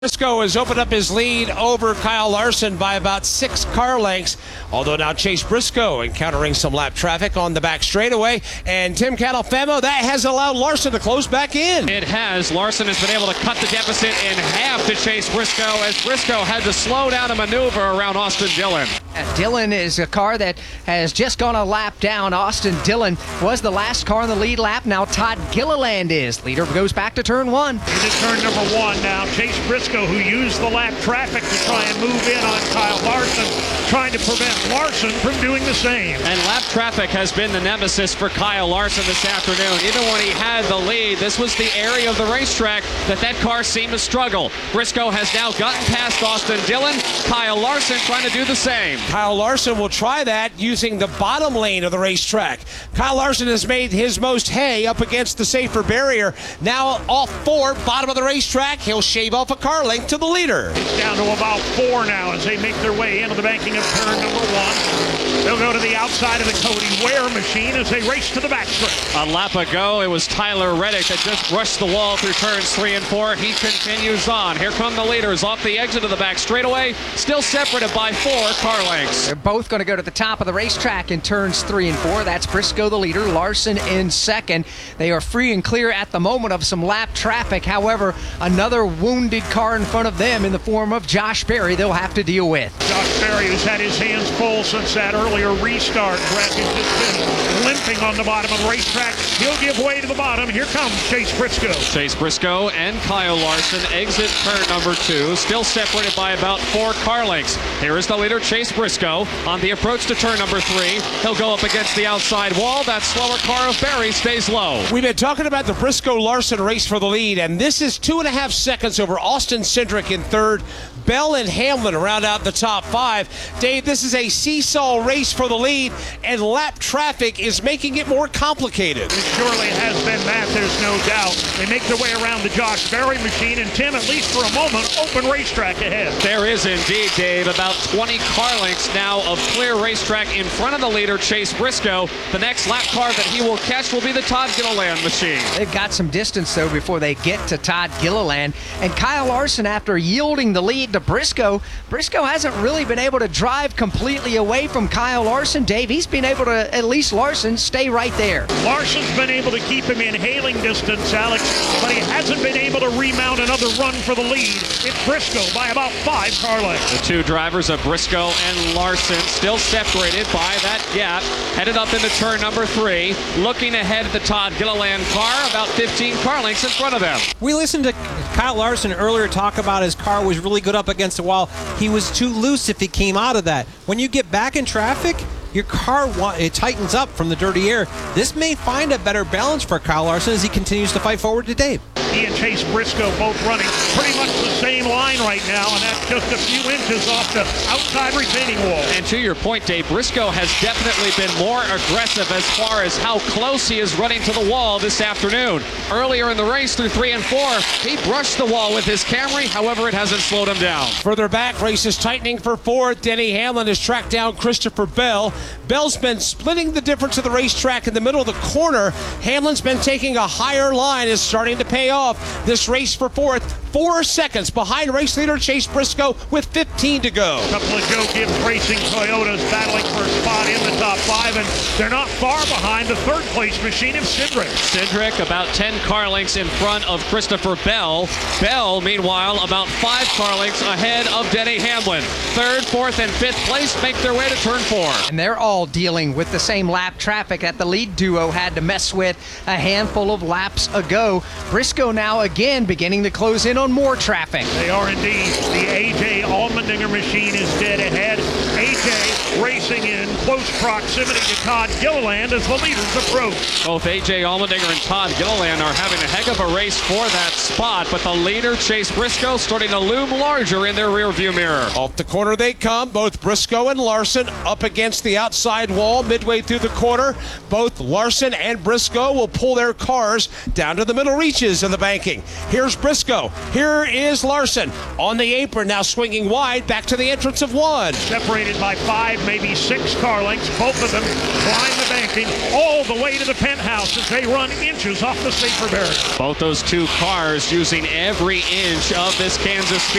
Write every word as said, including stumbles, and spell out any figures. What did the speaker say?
Briscoe has opened up his lead over Kyle Larson by about six car lengths, although now Chase Briscoe encountering some lap traffic on the back straightaway. And Tim Catalfemo, that has allowed Larson to close back in. It has. Larson has been able to cut the deficit in half to Chase Briscoe as Briscoe had to slow down a maneuver around Austin Dillon. Uh, Dillon is a car that has just gone a lap down. Austin Dillon was the last car in the lead lap. Now Todd Gilliland is. Leader goes back to turn one. Into turn number one now. Chase Briscoe, who used the lap traffic to try and move in on Kyle Larson, trying to prevent Larson from doing the same. And lap traffic has been the nemesis for Kyle Larson this afternoon. Even when he had the lead, this was the area of the racetrack that that car seemed to struggle. Briscoe has now gotten past Austin Dillon. Kyle Larson trying to do the same. Kyle Larson will try that using the bottom lane of the racetrack. Kyle Larson has made his most hay up against the safer barrier. Now off four, bottom of the racetrack. He'll shave off a car length to the leader. It's down to about four now as they make their way into the banking of turn number one. They'll go to the outside of the Cody Ware machine as they race to the backstretch. A lap ago, it was Tyler Reddick that just rushed the wall through turns three and four. He continues on. Here come the leaders off the exit of the back straightaway, still separated by four car lengths. They're both going to go to the top of the racetrack in turns three and four. That's Briscoe the leader, Larson in second. They are free and clear at the moment of some lap traffic. However, another wounded car in front of them in the form of Josh Berry they'll have to deal with. Josh Berry has had his hands full since that earlier restart. Brett has just been limping on the bottom of the racetrack. He'll give way to the bottom. Here comes Chase Briscoe. Chase Briscoe and Kyle Larson exit turn number two, still separated by about four car lengths. Here is the leader, Chase Briscoe, on the approach to turn number three. He'll go up against the outside wall. That slower car of Berry stays low. We've been talking about the Briscoe-Larson race for the lead, and this is two and a half seconds over Austin Cindric in third. Bell and Hamlin round out the top five. Dave, this is a seesaw race for the lead, and lap traffic is making it more complicated. It surely has been that, there's no doubt. They make their way around the Josh Berry machine, and Tim, at least for a moment, open racetrack ahead. There is indeed, Dave, about twenty car lengths now of clear racetrack in front of the leader, Chase Briscoe. The next lap car that he will catch will be the Todd Gilliland machine. They've got some distance, though, before they get to Todd Gilliland. And Kyle Larson, after yielding the lead to Briscoe, Briscoe hasn't really been able to drive completely away from Kyle Larson. Dave, he's been able to, at least Larson, stay right there. Larson's been able to keep him in hailing distance, Alex, but he hasn't been able to remount another run for the lead. It's Briscoe by about five car lengths. The two drivers of Briscoe and Larson still separated by that gap, headed up into turn number three, looking ahead at the Todd Gilliland car, about fifteen car lengths in front of them. We listened to Kyle Larson earlier talk about his car was really good up against the wall. He was too loose if he came out of that. When you get back in traffic, your car, it tightens up from the dirty air. This may find a better balance for Kyle Larson as he continues to fight forward to Dave. He and Chase Briscoe both running pretty much the same line right now, and that's just a few inches off the outside retaining wall. And to your point, Dave, Briscoe has definitely been more aggressive as far as how close he is running to the wall this afternoon. Earlier in the race through three and four, he brushed the wall with his Camry. However, it hasn't slowed him down. Further back, race is tightening for fourth. Denny Hamlin has tracked down Christopher Bell. Bell's been splitting the difference of the racetrack in the middle of the corner. Hamlin's been taking a higher line, is starting to pay off. This race for fourth, four seconds behind race leader Chase Briscoe with fifteen to go. A couple of Joe Gibbs Racing Toyotas battling for a spot in the top five, and they're not far behind the third place machine of Cindric. Cindric about ten car lengths in front of Christopher Bell. Bell, meanwhile, about five car lengths ahead of Denny Hamlin. Third, fourth, and fifth place make their way to turn four. And they're all dealing with the same lap traffic that the lead duo had to mess with a handful of laps ago. Briscoe now again beginning to close in on more traffic. They are indeed. The A J Allmendinger machine is dead ahead. A J racing in close proximity to Todd Gilliland as the leaders approach. Both A J Allmendinger and Todd Gilliland are having a heck of a race for that spot, but the leader, Chase Briscoe, starting to loom larger in their rearview mirror. Off the corner they come, both Briscoe and Larson up against the outside wall midway through the corner. Both Larson and Briscoe will pull their cars down to the middle reaches of the banking. Here's Briscoe Here is Larson on the apron, now swinging wide back to the entrance of one. Separated by five, maybe six car lengths. Both of them climb the banking all the way to the penthouse as they run inches off the safer barrier. Both those two cars using every inch of this Kansas speed.